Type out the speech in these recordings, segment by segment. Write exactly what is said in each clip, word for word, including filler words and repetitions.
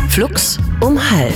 Flux um halb.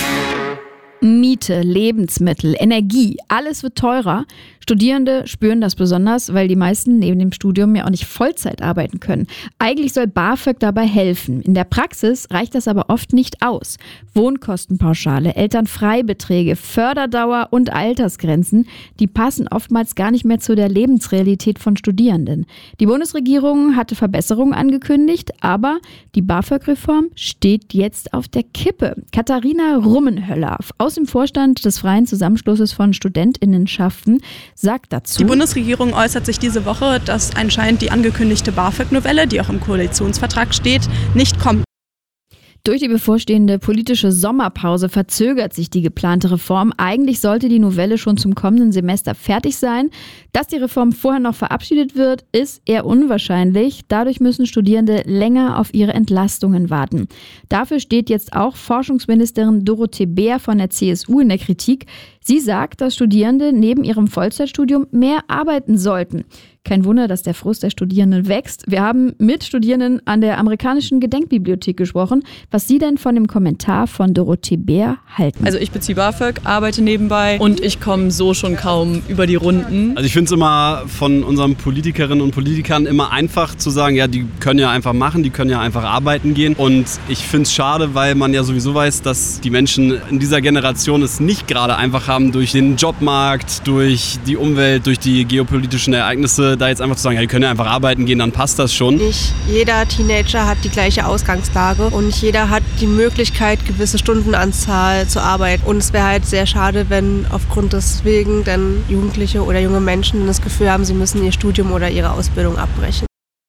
Miete, Lebensmittel, Energie, alles wird teurer. Studierende spüren das besonders, weil die meisten neben dem Studium ja auch nicht Vollzeit arbeiten können. Eigentlich soll BAföG dabei helfen. In der Praxis reicht das aber oft nicht aus. Wohnkostenpauschale, Elternfreibeträge, Förderdauer und Altersgrenzen, die passen oftmals gar nicht mehr zu der Lebensrealität von Studierenden. Die Bundesregierung hatte Verbesserungen angekündigt, aber die BAföG-Reform steht jetzt auf der Kippe. Katharina Rummenhöller aus dem Vorstand des Freien Zusammenschlusses von Studentinnenschaften sagt dazu: Die Bundesregierung äußert sich diese Woche, dass anscheinend die angekündigte BAföG-Novelle, die auch im Koalitionsvertrag steht, nicht kommt. Durch die bevorstehende politische Sommerpause verzögert sich die geplante Reform. Eigentlich sollte die Novelle schon zum kommenden Semester fertig sein. Dass die Reform vorher noch verabschiedet wird, ist eher unwahrscheinlich. Dadurch müssen Studierende länger auf ihre Entlastungen warten. Dafür steht jetzt auch Forschungsministerin Dorothee Bär von der C S U in der Kritik. Sie sagt, dass Studierende neben ihrem Vollzeitstudium mehr arbeiten sollten. Kein Wunder, dass der Frust der Studierenden wächst. Wir haben mit Studierenden an der amerikanischen Gedenkbibliothek gesprochen, was sie denn von dem Kommentar von Dorothee Bär halten. Also ich beziehe BAföG, arbeite nebenbei und ich komme so schon kaum über die Runden. Also ich finde es immer von unseren Politikerinnen und Politikern immer einfach zu sagen, ja, die können ja einfach machen, die können ja einfach arbeiten gehen. Und ich finde es schade, weil man ja sowieso weiß, dass die Menschen in dieser Generation es nicht gerade einfach haben durch den Jobmarkt, durch die Umwelt, durch die geopolitischen Ereignisse, da jetzt einfach zu sagen, ja, die können ja einfach arbeiten gehen, dann passt das schon. Nicht jeder Teenager hat die gleiche Ausgangslage und nicht jeder hat die Möglichkeit, gewisse Stundenanzahl zu arbeiten. Und es wäre halt sehr schade, wenn aufgrund deswegen dann Jugendliche oder junge Menschen das Gefühl haben, sie müssen ihr Studium oder ihre Ausbildung abbrechen.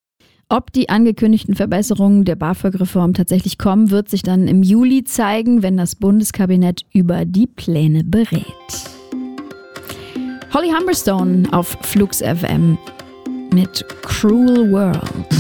Ob die angekündigten Verbesserungen der BAföG-Reform tatsächlich kommen, wird sich dann im Juli zeigen, wenn das Bundeskabinett über die Pläne berät. Holly Humberstone auf Flux F M mit Cruel World.